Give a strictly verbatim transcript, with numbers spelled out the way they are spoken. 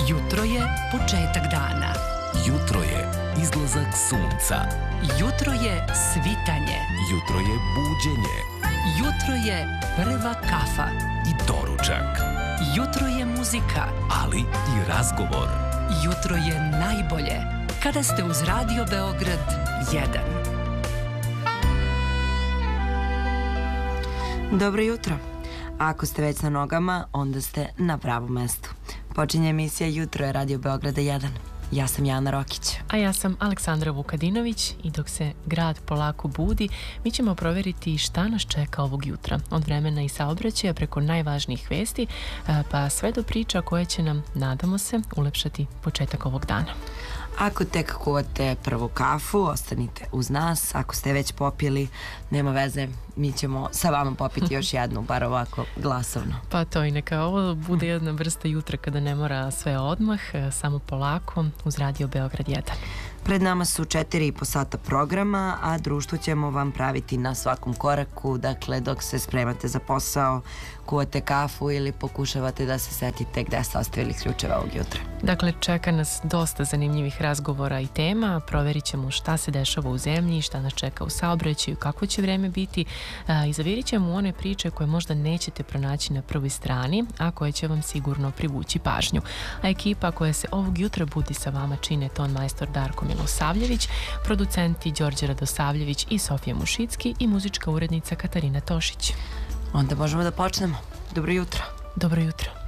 Jutro je početak dana. Jutro je izlazak sunca. Jutro je svitanje. Jutro je buđenje. Jutro je prva kafa. I doručak. Jutro je muzika. Ali i razgovor. Jutro je najbolje kada ste uz Radio Beograd jedan. Dobro jutro. Ako ste već na nogama, onda ste na pravom mestu. Počinje emisija Jutro je Radio Beograda jedan. Ja sam Jana Rokić. A ja sam Aleksandra Vukadinović i dok se grad polako budi, mi ćemo provjeriti šta nas čeka ovog jutra. Od vremena i saobraćaja preko najvažnijih vesti, pa sve do priča koje će nam, nadamo se, ulepšati početak ovog dana. Ako tek kuvate prvu kafu, ostanite uz nas. Ako ste već popili, nema veze, mi ćemo sa vama popiti još jednu, bar ovako glasovno. Pa to i neka ovo bude jedna vrsta jutra kada ne mora sve odmah, samo polako uz Radio Beograd jedan. Pred nama su četiri i po sata programa, a društvo ćemo vam praviti na svakom koraku, dakle dok se spremate za posao, kuvate kafu ili pokušavate da se setite gde ste ostavili ključeve ovog jutra. Dakle, čeka nas dosta zanimljivih razgovora i tema, proverit ćemo šta se dešava u zemlji, šta nas čeka u saobraćaju, kako će vreme biti i zavirit ćemo one priče koje možda nećete pronaći na prvoj strani, a koje će vam sigurno privući pažnju. A ekipa koja se ovog jutra budi sa vama čine ton majstor Darko Milosavljević, producenti Đorđe Radosavljević i Sofija Mušicki i muzička urednica Katarina Tošić. Onda možemo da počnemo. Dobro jutro. Dobro jutro.